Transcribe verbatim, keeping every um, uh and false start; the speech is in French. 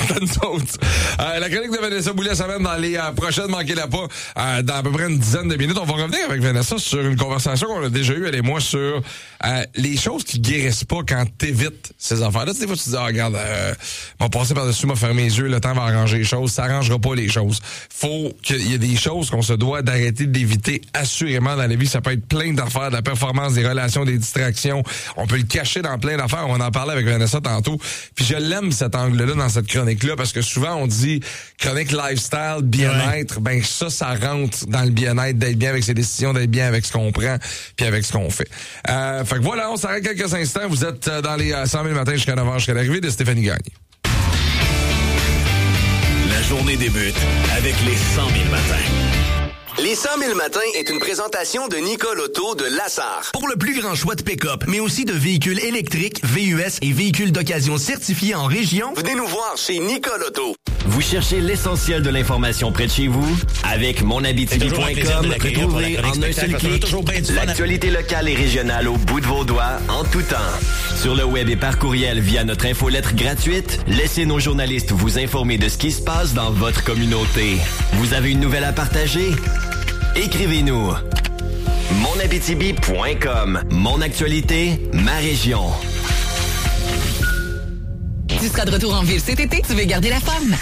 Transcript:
à nous autres. Euh, la chronique de Vanessa Boulet s'amène dans les euh, prochaines, manquez-la pas, euh, dans à peu près une dizaine de minutes. On va revenir avec Vanessa sur une conversation qu'on a déjà eue, elle et moi, sur euh, les choses qui guérissent pas quand t'évites ces affaires-là. Tu sais, des fois, tu te dis, ah, regarde, euh, on va passer par-dessus, on va fermer les yeux, le temps va arranger les choses, ça arrangera pas les choses. Faut qu'il y ait des choses qu'on se doit d'arrêter d'éviter assurément dans la vie. Ça peut être plein d'affaires, de la performance, des relations, des distractions. On peut le cacher dans plein d'affaires. On en parlait avec Vanessa tantôt. Puis je l'aime, cet angle-là, dans cette chronique-là, parce que souvent, on dit chronique lifestyle, bien-être. Ouais. Ben ça, ça rentre dans le bien-être, d'être bien avec ses décisions, d'être bien avec ce qu'on prend, puis avec ce qu'on fait. Euh, fait que voilà, on s'arrête quelques instants. Vous êtes dans les cent mille matins jusqu'à neuf heures, jusqu'à l'arrivée de Stéphanie Gagné. La journée débute avec les cent mille matins. Les cent mille matins est une présentation de Nicole Auto de Lassar. Pour le plus grand choix de pick-up, mais aussi de véhicules électriques, V U S et véhicules d'occasion certifiés en région, venez nous voir chez Nicole Auto. Vous cherchez l'essentiel de l'information près de chez vous? Avec mon habitibi point com, retrouvez en un seul clic l'actualité locale et régionale au bout de vos doigts, en tout temps. Sur le web et par courriel via notre infolettre gratuite, laissez nos journalistes vous informer de ce qui se passe dans votre communauté. Vous avez une nouvelle à partager? Écrivez-nous. mon habitibi point com. Mon actualité, ma région. Tu seras de retour en ville cet été, tu veux garder la forme.